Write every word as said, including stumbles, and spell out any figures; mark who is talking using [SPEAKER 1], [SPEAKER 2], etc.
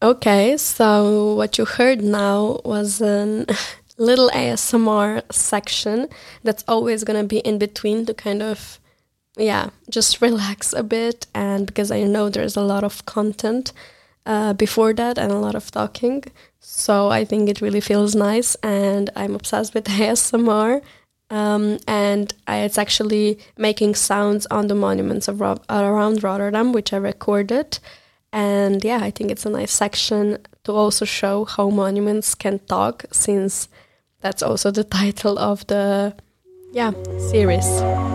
[SPEAKER 1] Okay, so what you heard now was a little A S M R section that's always going to be in between to kind of, yeah, just relax a bit. And because I know there's a lot of content uh, before that and a lot of talking. So I think it really feels nice. And I'm obsessed with A S M R. Um, and I, it's actually making sounds on the monuments of Ro- around Rotterdam, which I recorded. And yeah, I think it's a nice section to also show how monuments can talk, since that's also the title of the yeah series.